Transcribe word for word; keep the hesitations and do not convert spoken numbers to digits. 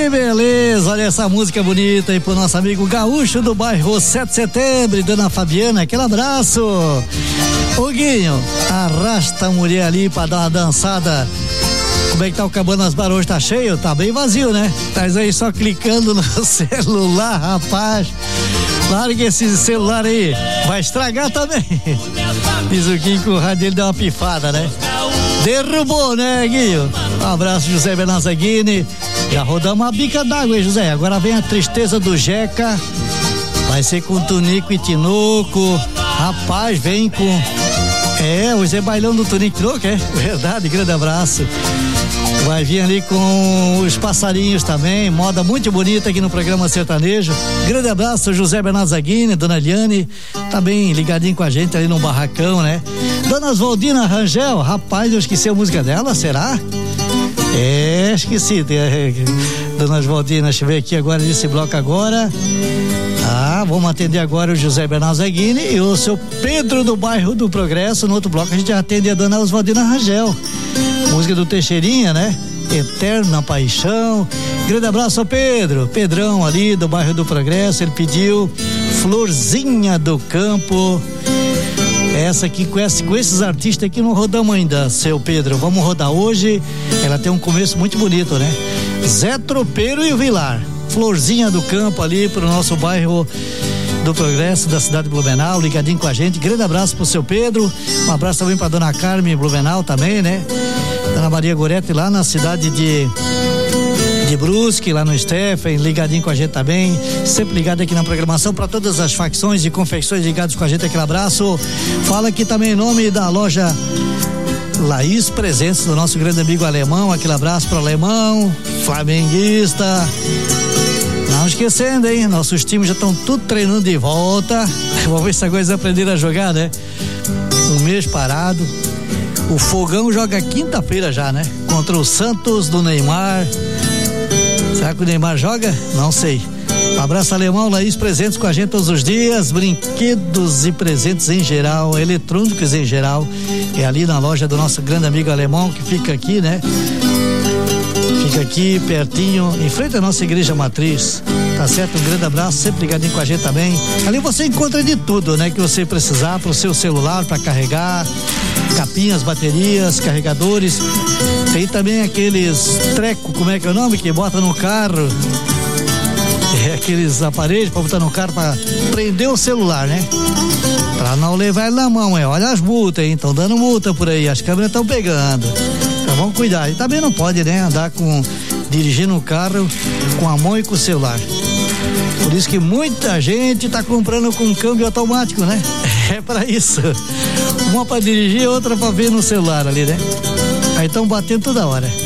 Que beleza, olha essa música bonita aí pro nosso amigo gaúcho do bairro sete de setembro, dona Fabiana, aquele abraço. Ô Guinho, arrasta a mulher ali pra dar uma dançada. Como é que tá o Cabanas Bar hoje? Tá cheio? Tá bem vazio, né? Tá aí só clicando no celular, rapaz. Larga esse celular aí, vai estragar também. Diz o Guinho que o rádio dele deu uma pifada, né? Derrubou, né, Guinho? Um abraço, José Bernazzaghini. Já rodamos uma bica d'água, hein, José? Agora vem a tristeza do Jeca. Vai ser com Tunico e Tinoco. Rapaz, vem com... É, hoje é bailão do Tunico e Tinoco, é? Verdade, grande abraço. Vai vir ali com os passarinhos também, moda muito bonita aqui no programa Sertanejo. Grande abraço, José Bernazzaghini, dona Eliane, tá bem ligadinho com a gente ali no barracão, né? Dona Oswaldina Rangel, rapaz, eu esqueci a música dela, será? É, esqueci. Dona Oswaldina, deixa eu ver aqui agora nesse bloco agora. Ah, vamos atender agora o José Bernazzaghini e o seu Pedro do bairro do Progresso. No outro bloco a gente já atende a dona Oswaldina Rangel. Música do Teixeirinha, né? Eterna Paixão. Grande abraço ao Pedro, Pedrão ali do bairro do Progresso. Ele pediu Florzinha do Campo. Essa aqui com, esse, com esses artistas aqui não rodamos ainda, seu Pedro. Vamos rodar hoje. Ela tem um começo muito bonito, né? Zé Tropeiro e o Vilar. Florzinha do Campo ali pro nosso bairro do Progresso da cidade de Blumenau, ligadinho com a gente. Grande abraço pro seu Pedro. Um abraço também pra dona Carmen Blumenau também, né? Dona Maria Goretti lá na cidade de de Brusque, lá no Stephen, ligadinho com a gente também, sempre ligado aqui na programação para todas as facções e confecções ligados com a gente, aquele abraço. Fala aqui também em nome da loja Laís Presentes, do nosso grande amigo Alemão, aquele abraço para o Alemão, flamenguista. Não esquecendo, hein, nossos times já estão tudo treinando de volta. Vamos ver se agora eles aprenderam a jogar, né? Um mês parado. O Fogão joga quinta-feira já, né? Contra o Santos do Neymar. Será que o Neymar joga? Não sei. Abraço, Alemão, Laís Presentes com a gente todos os dias, brinquedos e presentes em geral, eletrônicos em geral, é ali na loja do nosso grande amigo Alemão, que fica aqui, né? Fica aqui pertinho, em frente à nossa igreja matriz, tá certo? Um grande abraço, sempre ligadinho com a gente também. Ali você encontra de tudo, né? Que você precisar pro seu celular, para carregar, capinhas, baterias, carregadores. Tem também aqueles treco, como é que é o nome? Que bota no carro. É aqueles aparelhos para botar no carro para prender o celular, né? Para não levar ele na mão, é. Olha as multas, hein? Estão dando multa por aí, as câmeras estão pegando. Então vamos cuidar. E também não pode, né? Andar com, dirigindo o carro com a mão e com o celular. Por isso que muita gente tá comprando com câmbio automático, né? É para isso. Uma para dirigir, outra para ver no celular ali, né? Aí estão batendo toda hora.